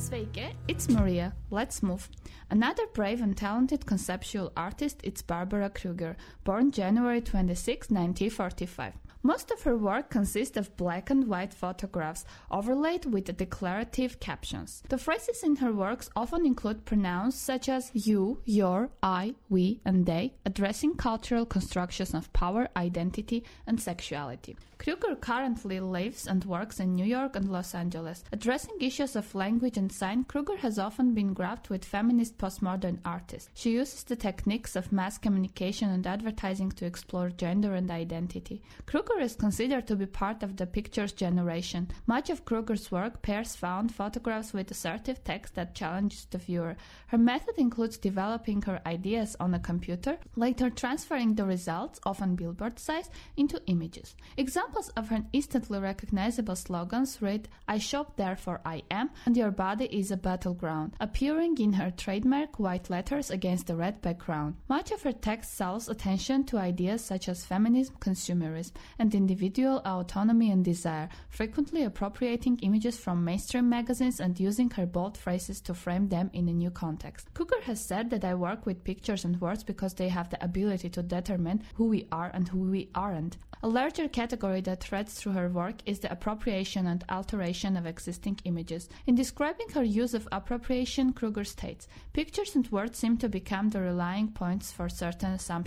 Sveiki, it's Maria. Let's move. Another brave and talented conceptual artist is Barbara Kruger, born January 26, 1945. Most of her work consists of black and white photographs overlaid with declarative captions. The phrases in her works often include pronouns such as you, your, I, we, and they, addressing cultural constructions of power, identity, and sexuality. Kruger currently lives and works in New York and Los Angeles. Addressing issues of language and sign, Kruger has often been grabbed with feminist postmodern artists. She uses the techniques of mass communication and advertising to explore gender and identity. Kruger is considered to be part of the pictures generation. Much of Kruger's work pairs found photographs with assertive text that challenges the viewer. Her method includes developing her ideas on a computer, later transferring the results, often billboard size, into images. Examples of her instantly recognizable slogans read, "I shop therefore I am," and "Your body is a battleground," appearing in her trademark white letters against the red background. Much of her text calls attention to ideas such as feminism, consumerism, and individual autonomy and desire, frequently appropriating images from mainstream magazines and using her bold phrases to frame them in a new context. Kruger has said that I work with pictures and words because they have the ability to determine who we are and who we aren't. A larger category that threads through her work is the appropriation and alteration of existing images. In describing her use of appropriation, Kruger states, "Pictures and words seem to become the rallying points for certain assumptions